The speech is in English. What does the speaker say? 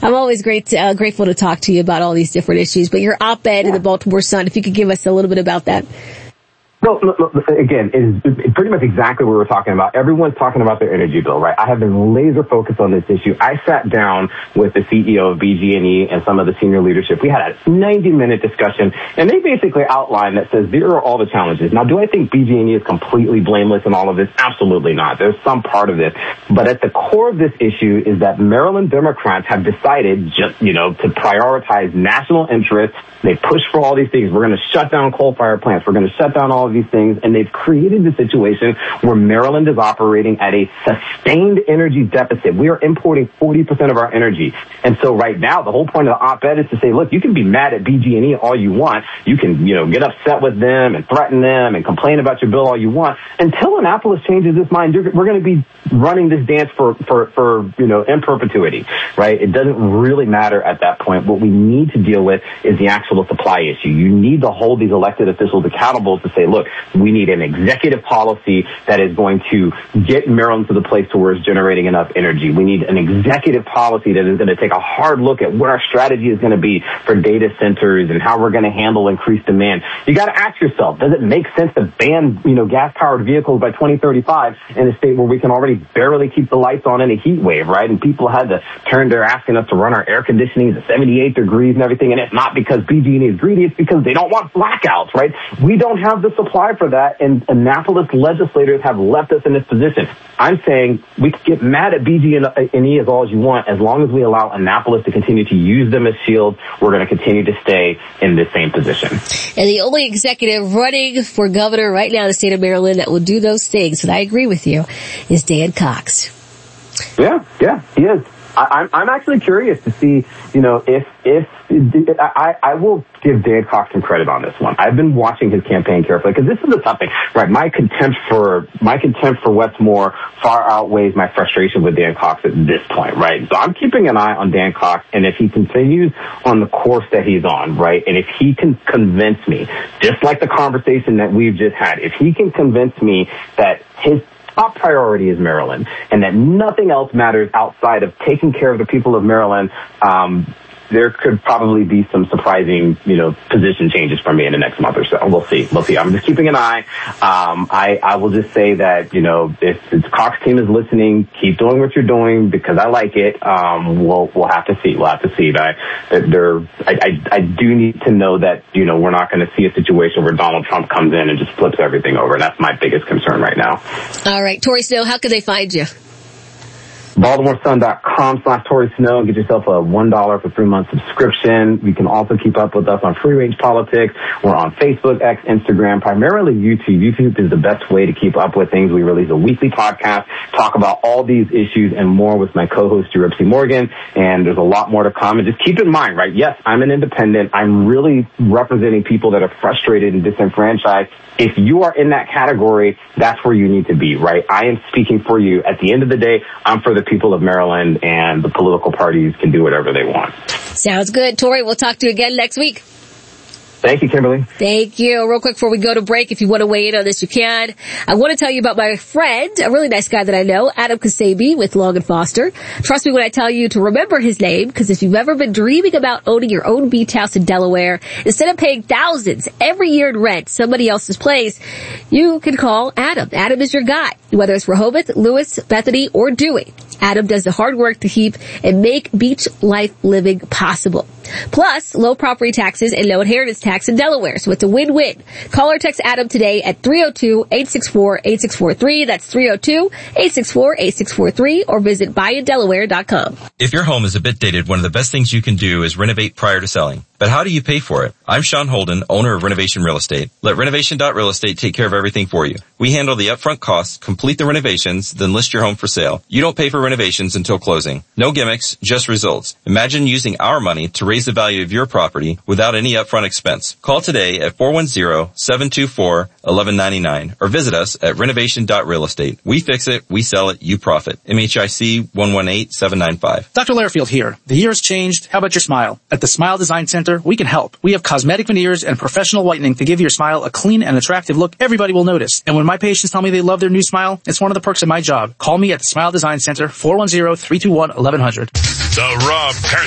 I'm always grateful to talk to you about all these different issues. But your op-ed in the Baltimore Sun, if you could give us a little bit about that. Well, again, it's pretty much exactly what we were talking about. Everyone's talking about their energy bill, right? I have been laser focused on this issue. I sat down with the CEO of BG&E and some of the senior leadership. We had a 90-minute discussion, and they basically outlined that says, here are all the challenges. Now, do I think BG&E is completely blameless in all of this? Absolutely not. There's some part of this. But at the core of this issue is that Maryland Democrats have decided to prioritize national interests. They push for all these things. We're going to shut down coal-fired plants. We're going to shut down all of these things. And they've created the situation where Maryland is operating at a sustained energy deficit. We are importing 40% of our energy. And so right now, the whole point of the op-ed is to say, look, you can be mad at BG&E all you want. You can, get upset with them and threaten them and complain about your bill all you want. Until Annapolis changes its mind, we're going to be running this dance for in perpetuity, right? It doesn't really matter at that point. What we need to deal with is the actual supply issue. You need to hold these elected officials accountable to say, look, we need an executive policy that is going to get Maryland to the place to where it's generating enough energy. We need an executive policy that is going to take a hard look at what our strategy is going to be for data centers and how we're going to handle increased demand. You got to ask yourself, does it make sense to ban, gas-powered vehicles by 2035 in a state where we can already barely keep the lights on in a heat wave, right? And people had to they're asking us to run our air conditioning to 78 degrees and everything, and it's not because BG&E is greedy, it's because they don't want blackouts, right? We don't have the supply for that, and Annapolis legislators have left us in this position. I'm saying we can get mad at BG&E as all as you want. As long as we allow Annapolis to continue to use them as shields, we're going to continue to stay in this same position. And the only executive running for governor right now in the state of Maryland that will do those things, and I agree with you, is Dan Cox. Yeah, he is. I'm actually curious to see, if I will give Dan Cox some credit on this one. I've been watching his campaign carefully because this is the tough thing, right? My contempt for Westmore far outweighs my frustration with Dan Cox at this point, right? So I'm keeping an eye on Dan Cox, and if he continues on the course that he's on, right, and if he can convince me, just like the conversation that we've just had, if he can convince me that his top priority is Maryland, and that nothing else matters outside of taking care of the people of Maryland, there could probably be some surprising, position changes for me in the next month or so. We'll see. I'm just keeping an eye. I will just say that, if the Cox team is listening, keep doing what you're doing because I like it. We'll have to see. But I do need to know that, we're not going to see a situation where Donald Trump comes in and just flips everything over. That's my biggest concern right now. All right. Tori Snow, how can they find you? BaltimoreSun.com/Tori Snow. Get yourself a $1 for 3-month subscription. You can also keep up with us on Free Range Politics. We're on Facebook, X, Instagram, primarily YouTube. YouTube is the best way to keep up with things. We release a weekly podcast, talk about all these issues and more with my co-host, Jeripsy Morgan. And there's a lot more to come. And just keep in mind, right? Yes, I'm an independent. I'm really representing people that are frustrated and disenfranchised. If you are in that category, that's where you need to be, right? I am speaking for you. At the end of the day, I'm for the people of Maryland, and the political parties can do whatever they want. Sounds good. Tori, we'll talk to you again next week. Thank you, Kimberly. Thank you. Real quick before we go to break, if you want to weigh in on this, you can. I want to tell you about my friend, a really nice guy that I know, Adam Kasabi with Long & Foster. Trust me when I tell you to remember his name, because if you've ever been dreaming about owning your own beach house in Delaware, instead of paying thousands every year in rent somebody else's place, you can call Adam. Adam is your guy, whether it's Rehoboth, Lewis, Bethany, or Dewey. Adam does the hard work to keep and make beach life living possible. Plus, low property taxes and no inheritance tax in Delaware, so it's a win-win. Call or text Adam today at 302-864-8643. That's 302-864-8643, or visit buyindelaware.com. If your home is a bit dated, one of the best things you can do is renovate prior to selling. But how do you pay for it? I'm Sean Holden, owner of Renovation Real Estate. Let Renovation.Real Estate take care of everything for you. We handle the upfront costs, complete the renovations, then list your home for sale. You don't pay for renovations until closing. No gimmicks, just results. Imagine using our money to raise the value of your property without any upfront expense. Call today at 410-724-1199 or visit us at Renovation.Real Estate. We fix it, we sell it, you profit. MHIC 118795. Dr. Lairfield here. The year has changed. How about your smile? At the Smile Design Center, we can help. We have cosmetic veneers and professional whitening to give your smile a clean and attractive look everybody will notice. And when my patients tell me they love their new smile, it's one of the perks of my job. Call me at the Smile Design Center, 410-321-1100. The Rob